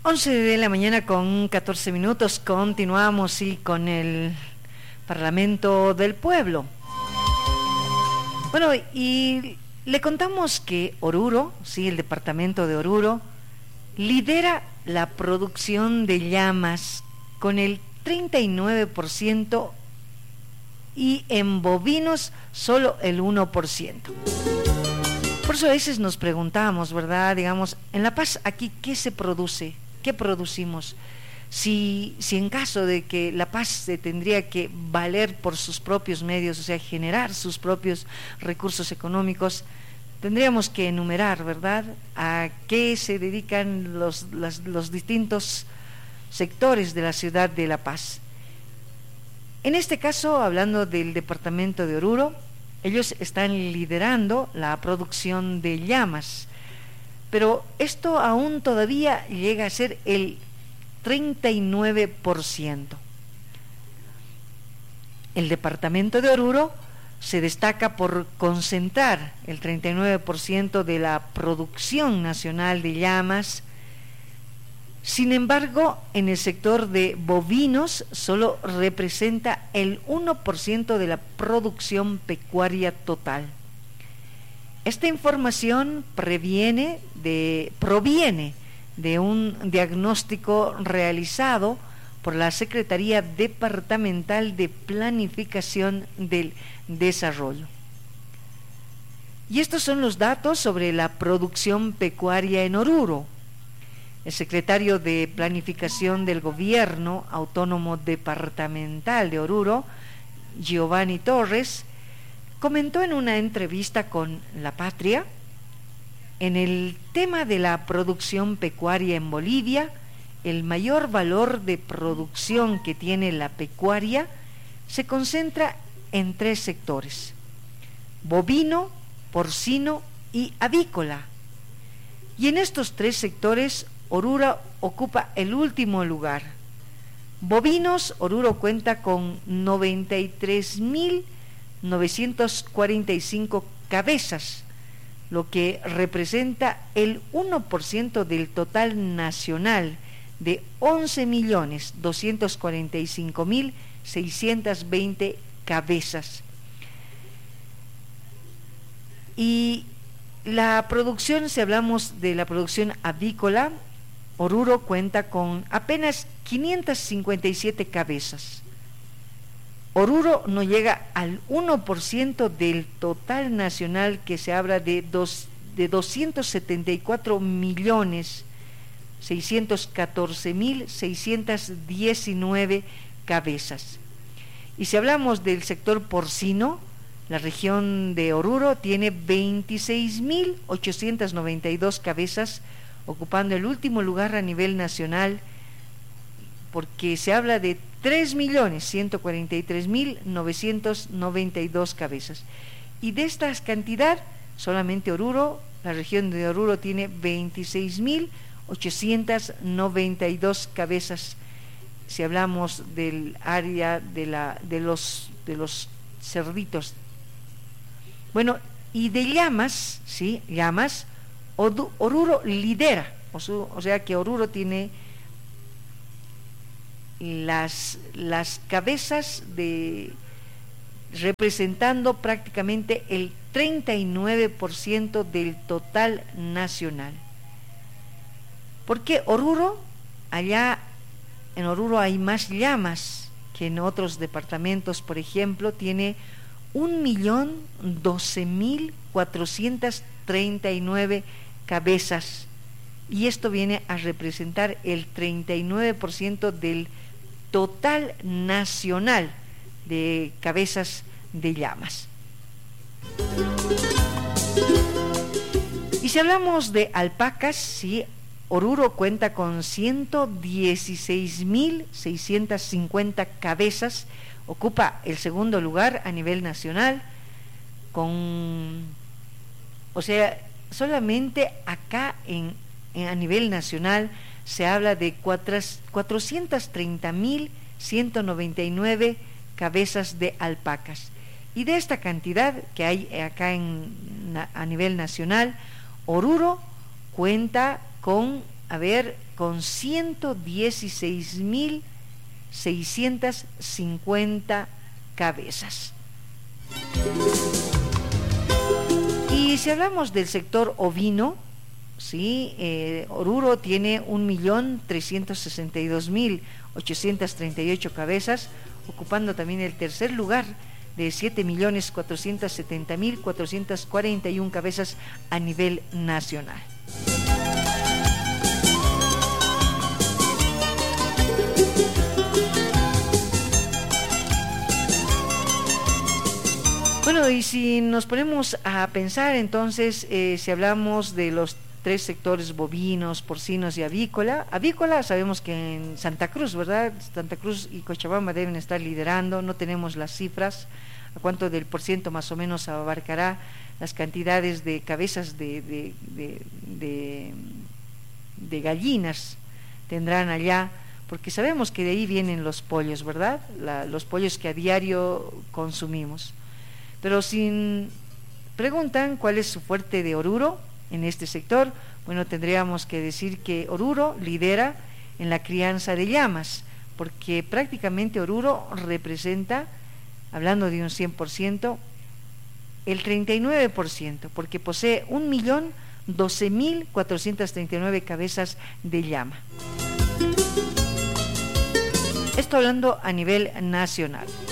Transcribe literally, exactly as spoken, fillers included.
once de la mañana con catorce minutos, continuamos y con el Parlamento del Pueblo. Bueno, y le contamos que Oruro, sí, el departamento de Oruro, lidera la producción de llamas con el treinta y nueve por ciento y en bovinos solo el uno por ciento. Por eso a veces nos preguntamos, ¿verdad? Digamos, en La Paz, aquí, ¿qué se produce? ¿Qué producimos? Si, si en caso de que La Paz se tendría que valer por sus propios medios, o sea, generar sus propios recursos económicos, tendríamos que enumerar, ¿verdad?, a qué se dedican los, las, los distintos sectores de la ciudad de La Paz. En este caso, hablando del departamento de Oruro, ellos están liderando la producción de llamas, pero esto aún todavía llega a ser el treinta y nueve por ciento. El departamento de Oruro se destaca por concentrar el treinta y nueve por ciento de la producción nacional de llamas. Sin embargo, en el sector de bovinos solo representa el uno por ciento de la producción pecuaria total. Esta información previene de, proviene de un diagnóstico realizado por la Secretaría Departamental de Planificación del Desarrollo. Y estos son los datos sobre la producción pecuaria en Oruro. El secretario de Planificación del Gobierno Autónomo Departamental de Oruro, Giovanni Torres, comentó en una entrevista con La Patria, en el tema de la producción pecuaria en Bolivia, el mayor valor de producción que tiene la pecuaria se concentra en tres sectores: bovino, porcino y avícola. Y en estos tres sectores, Oruro ocupa el último lugar. Bovinos, Oruro cuenta con noventa y tres mil novecientas cuarenta y cinco cabezas, lo que representa el uno por ciento del total nacional de once millones doscientos cuarenta y cinco mil seiscientas veinte cabezas. Y la producción, si hablamos de la producción avícola, Oruro cuenta con apenas quinientas cincuenta y siete cabezas. Oruro no llega al uno por ciento del total nacional, que se habla de, dos, de doscientos setenta y cuatro millones seiscientos catorce mil seiscientas diecinueve cabezas. Y si hablamos del sector porcino, la región de Oruro tiene veintiséis mil ochocientas noventa y dos cabezas, ocupando el último lugar a nivel nacional, porque se habla de tres millones ciento cuarenta y tres mil novecientas noventa y dos cabezas. Y de esta cantidad, solamente Oruro, la región de Oruro, tiene veintiséis mil ochocientas noventa y dos cabezas, si hablamos del área de, la, de, los, de los cerditos. Bueno, y de llamas, ¿sí? Llamas, Oruro lidera, o, su, o sea que Oruro tiene las, las cabezas de representando prácticamente el treinta y nueve por ciento del total nacional. Porque Oruro, allá en Oruro hay más llamas que en otros departamentos. Por ejemplo, tiene un millón doce mil cuatrocientas treinta y nueve cabezas, y esto viene a representar el treinta y nueve por ciento del total nacional de cabezas de llamas. Y si hablamos de alpacas, sí, Oruro cuenta con ciento dieciséis mil seiscientas cincuenta cabezas, ocupa el segundo lugar a nivel nacional, con, o sea, solamente acá en, en a nivel nacional se habla de cuatrocientas treinta mil ciento noventa y nueve cabezas de alpacas. Y de esta cantidad que hay acá en, a nivel nacional, Oruro cuenta con a ver, con ciento dieciséis mil seiscientas cincuenta cabezas. Y si hablamos del sector ovino, sí, eh, Oruro tiene un millón trescientos sesenta y dos mil ochocientas treinta y ocho cabezas, ocupando también el tercer lugar de siete millones cuatrocientos setenta mil cuatrocientas cuarenta y una cabezas a nivel nacional. Bueno, y si nos ponemos a pensar entonces, eh, si hablamos de los tres sectores bovinos, porcinos y avícola, avícola sabemos que en Santa Cruz, ¿verdad? Santa Cruz y Cochabamba deben estar liderando, no tenemos las cifras, a cuánto del por ciento más o menos abarcará las cantidades de cabezas de, de, de, de, de gallinas tendrán allá, porque sabemos que de ahí vienen los pollos, ¿verdad? La, los pollos que a diario consumimos. Pero si preguntan cuál es su fuerte de Oruro en este sector, bueno, tendríamos que decir que Oruro lidera en la crianza de llamas, porque prácticamente Oruro representa, hablando de un cien por ciento, el treinta y nueve por ciento, porque posee un millón doce mil cuatrocientas treinta y nueve cabezas de llama. Esto hablando a nivel nacional.